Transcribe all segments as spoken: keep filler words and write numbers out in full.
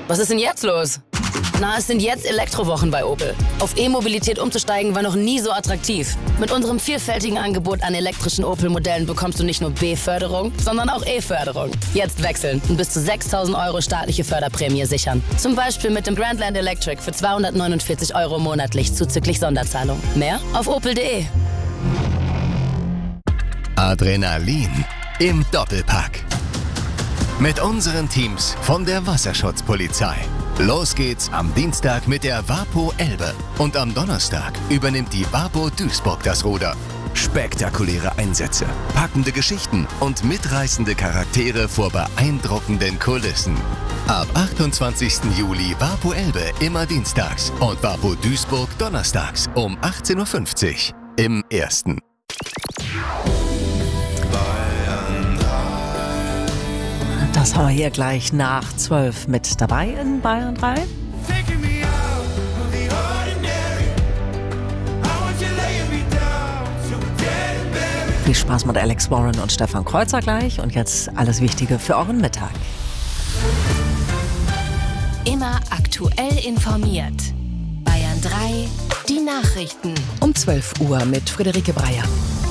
Was ist denn jetzt los? Na, es sind jetzt Elektrowochen bei Opel. Auf E-Mobilität umzusteigen war noch nie so attraktiv. Mit unserem vielfältigen Angebot an elektrischen Opel-Modellen bekommst du nicht nur B-Förderung, sondern auch E-Förderung. Jetzt wechseln und bis zu sechstausend Euro staatliche Förderprämie sichern. Zum Beispiel mit dem Grandland Electric für zweihundertneunundvierzig Euro monatlich zuzüglich Sonderzahlung. Mehr auf opel punkt de. Adrenalin im Doppelpack. Mit unseren Teams von der Wasserschutzpolizei. Los geht's am Dienstag mit der WaPo Elbe und am Donnerstag übernimmt die WaPo Duisburg das Ruder. Spektakuläre Einsätze, packende Geschichten und mitreißende Charaktere vor beeindruckenden Kulissen. Ab achtundzwanzigsten Juli WaPo Elbe immer dienstags und WaPo Duisburg donnerstags um achtzehn Uhr fünfzig im Ersten. Das haben wir hier gleich nach zwölf mit dabei in Bayern drei. Viel Spaß mit Alex Warren und Stefan Kreuzer gleich. Und jetzt alles Wichtige für euren Mittag. Immer aktuell informiert. Bayern drei, die Nachrichten. Um zwölf Uhr mit Friederike Breyer.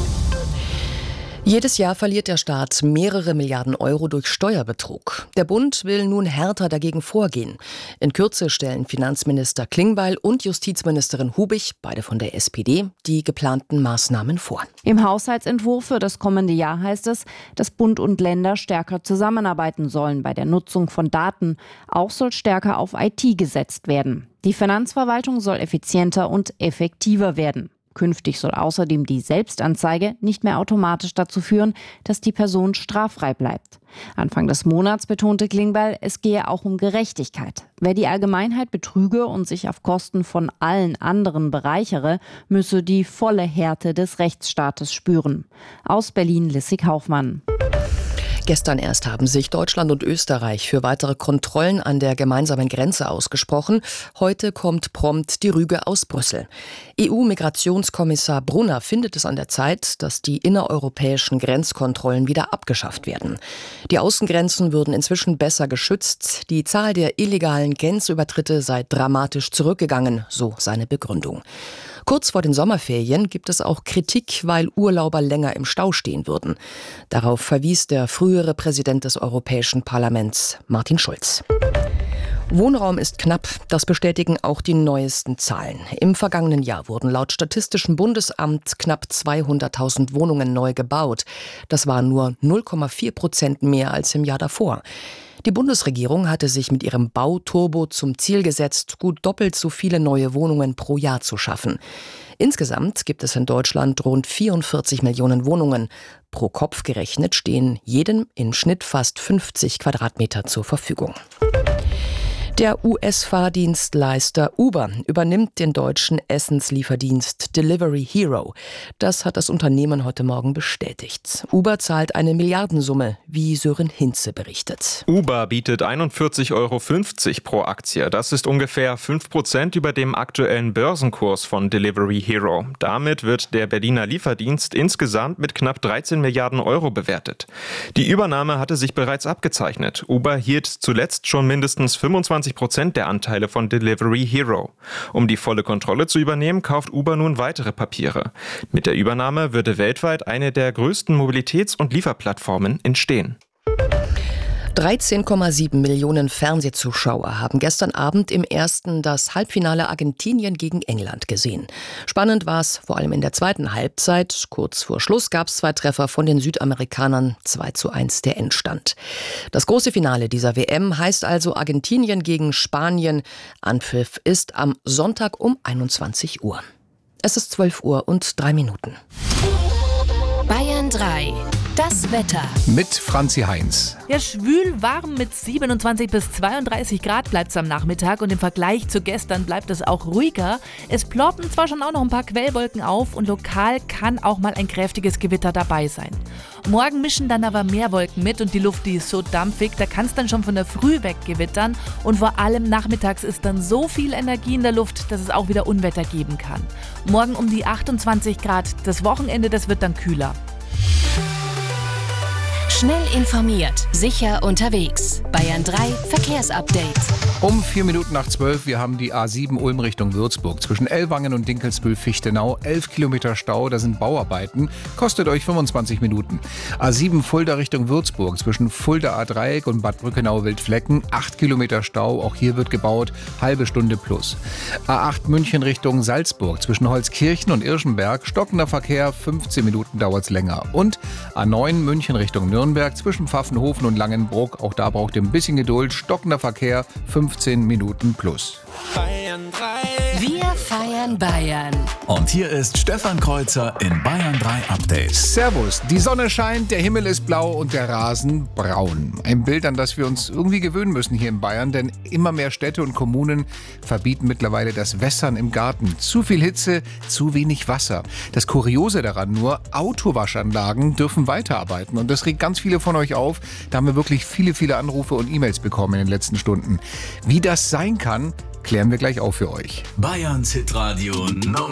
Jedes Jahr verliert der Staat mehrere Milliarden Euro durch Steuerbetrug. Der Bund will nun härter dagegen vorgehen. In Kürze stellen Finanzminister Klingbeil und Justizministerin Hubig, beide von der S P D, die geplanten Maßnahmen vor. Im Haushaltsentwurf für das kommende Jahr heißt es, dass Bund und Länder stärker zusammenarbeiten sollen bei der Nutzung von Daten. Auch soll stärker auf I T gesetzt werden. Die Finanzverwaltung soll effizienter und effektiver werden. Künftig soll außerdem die Selbstanzeige nicht mehr automatisch dazu führen, dass die Person straffrei bleibt. Anfang des Monats betonte Klingbeil, es gehe auch um Gerechtigkeit. Wer die Allgemeinheit betrüge und sich auf Kosten von allen anderen bereichere, müsse die volle Härte des Rechtsstaates spüren. Aus Berlin Lissy Kaufmann. Gestern erst haben sich Deutschland und Österreich für weitere Kontrollen an der gemeinsamen Grenze ausgesprochen. Heute kommt prompt die Rüge aus Brüssel. E U-Migrationskommissar Brunner findet es an der Zeit, dass die innereuropäischen Grenzkontrollen wieder abgeschafft werden. Die Außengrenzen würden inzwischen besser geschützt. Die Zahl der illegalen Grenzübertritte sei dramatisch zurückgegangen, so seine Begründung. Kurz vor den Sommerferien gibt es auch Kritik, weil Urlauber länger im Stau stehen würden. Darauf verwies der frühere Präsident des Europäischen Parlaments, Martin Schulz. Wohnraum ist knapp, das bestätigen auch die neuesten Zahlen. Im vergangenen Jahr wurden laut Statistischem Bundesamt knapp zweihunderttausend Wohnungen neu gebaut. Das war nur null Komma vier Prozent mehr als im Jahr davor. Die Bundesregierung hatte sich mit ihrem Bauturbo zum Ziel gesetzt, gut doppelt so viele neue Wohnungen pro Jahr zu schaffen. Insgesamt gibt es in Deutschland rund vierundvierzig Millionen Wohnungen. Pro Kopf gerechnet stehen jedem im Schnitt fast fünfzig Quadratmeter zur Verfügung. Der U S-Fahrdienstleister Uber übernimmt den deutschen Essenslieferdienst Delivery Hero. Das hat das Unternehmen heute Morgen bestätigt. Uber zahlt eine Milliardensumme, wie Sören Hinze berichtet. Uber bietet einundvierzig Euro fünfzig pro Aktie. Das ist ungefähr fünf Prozent über dem aktuellen Börsenkurs von Delivery Hero. Damit wird der Berliner Lieferdienst insgesamt mit knapp dreizehn Milliarden Euro bewertet. Die Übernahme hatte sich bereits abgezeichnet. Uber hielt zuletzt schon mindestens fünfundzwanzig Prozent der Anteile von Delivery Hero. Um die volle Kontrolle zu übernehmen, kauft Uber nun weitere Papiere. Mit der Übernahme würde weltweit eine der größten Mobilitäts- und Lieferplattformen entstehen. dreizehn Komma sieben Millionen Fernsehzuschauer haben gestern Abend im Ersten das Halbfinale Argentinien gegen England gesehen. Spannend war es vor allem in der zweiten Halbzeit. Kurz vor Schluss gab es zwei Treffer von den Südamerikanern, zwei zu eins der Endstand. Das große Finale dieser W M heißt also Argentinien gegen Spanien. Anpfiff ist am Sonntag um einundzwanzig Uhr. Es ist zwölf Uhr und drei Minuten. Bayern drei. Das Wetter. Mit Franzi Heinz. Ja, schwül warm mit siebenundzwanzig bis zweiunddreißig Grad bleibt es am Nachmittag und im Vergleich zu gestern bleibt es auch ruhiger. Es ploppen zwar schon auch noch ein paar Quellwolken auf und lokal kann auch mal ein kräftiges Gewitter dabei sein. Morgen mischen dann aber mehr Wolken mit und die Luft, die ist so dampfig, da kann es dann schon von der Früh weg gewittern und vor allem nachmittags ist dann so viel Energie in der Luft, dass es auch wieder Unwetter geben kann. Morgen um die achtundzwanzig Grad, das Wochenende, das wird dann kühler. Schnell informiert, sicher unterwegs. Bayern drei Verkehrsupdate. Um vier Minuten nach zwölf, wir haben die A sieben Ulm Richtung Würzburg. Zwischen Ellwangen und Dinkelsbühl-Fichtenau, elf Kilometer Stau, da sind Bauarbeiten. Kostet euch fünfundzwanzig Minuten. A sieben Fulda Richtung Würzburg, zwischen Fulda A-Dreieck und Bad Brückenau-Wildflecken, acht Kilometer Stau, auch hier wird gebaut, halbe Stunde plus. A acht München Richtung Salzburg, zwischen Holzkirchen und Irschenberg, stockender Verkehr, fünfzehn Minuten dauert's länger. Und A neun München Richtung Nürnberg, zwischen Pfaffenhofen und Langenbruck, auch da braucht ihr ein bisschen Geduld, stockender Verkehr, fünfzehn Minuten plus. Bayern drei. Wir feiern Bayern. Und hier ist Stefan Kreuzer in Bayern drei Update. Servus, die Sonne scheint, der Himmel ist blau und der Rasen braun. Ein Bild, an das wir uns irgendwie gewöhnen müssen hier in Bayern, denn immer mehr Städte und Kommunen verbieten mittlerweile das Wässern im Garten. Zu viel Hitze, zu wenig Wasser. Das Kuriose daran nur, Autowaschanlagen dürfen weiterarbeiten und das regt ganz viele von euch auf. Da haben wir wirklich viele, viele Anrufe und E-Mails bekommen in den letzten Stunden. Wie das sein kann, klären wir gleich auf für euch. Bayerns Hitradio Nummer